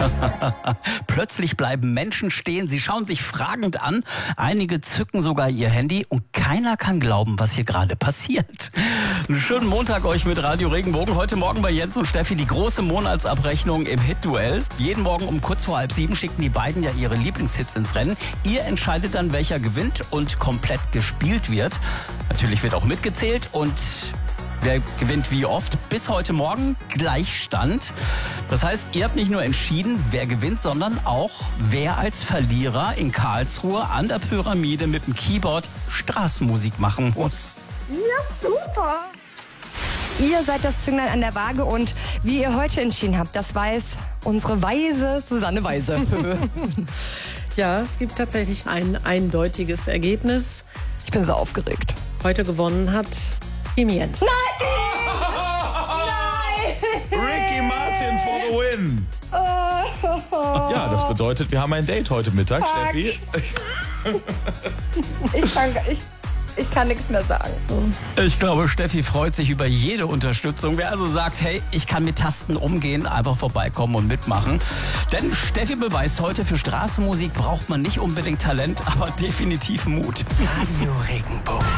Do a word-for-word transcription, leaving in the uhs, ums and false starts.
Plötzlich bleiben Menschen stehen, sie schauen sich fragend an, einige zücken sogar ihr Handy und keiner kann glauben, was hier gerade passiert. Einen schönen Montag euch mit Radio Regenbogen. Heute Morgen bei Jens und Steffi die große Monatsabrechnung im Hit-Duell. Jeden Morgen um kurz vor halb sieben schicken die beiden ja ihre Lieblingshits ins Rennen. Ihr entscheidet dann, welcher gewinnt und komplett gespielt wird. Natürlich wird auch mitgezählt und wer gewinnt wie oft. Bis heute Morgen Gleichstand. Das heißt, ihr habt nicht nur entschieden, wer gewinnt, sondern auch, wer als Verlierer in Karlsruhe an der Pyramide mit dem Keyboard Straßenmusik machen muss. Ja, super. Ihr seid das Zünglein an der Waage und wie ihr heute entschieden habt, das weiß unsere weise Susanne Weise. Ja, es gibt tatsächlich ein eindeutiges Ergebnis. Ich bin so aufgeregt. Heute gewonnen hat Team Jens. Nein! Nein! Ricky Martin for the win. Ja, das bedeutet, wir haben ein Date heute Mittag, Fuck. Steffi. Ich kann, ich, ich kann nichts mehr sagen. Ich glaube, Steffi freut sich über jede Unterstützung. Wer also sagt, hey, ich kann mit Tasten umgehen, einfach vorbeikommen und mitmachen. Denn Steffi beweist heute, für Straßenmusik braucht man nicht unbedingt Talent, aber definitiv Mut. Radio Regenbogen.